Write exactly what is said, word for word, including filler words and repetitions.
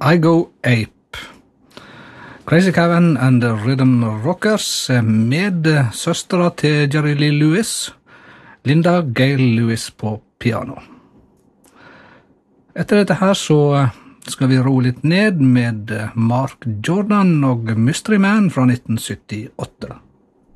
I Go Ape. Crazy Cavan and the Rhythm Rockers med søstera til Jerry Lee Lewis, Linda Gail Lewis på piano. Etter dette her så skal vi ro litt ned med Mark Jordan og Mystery Man fra nitten syttiåtte.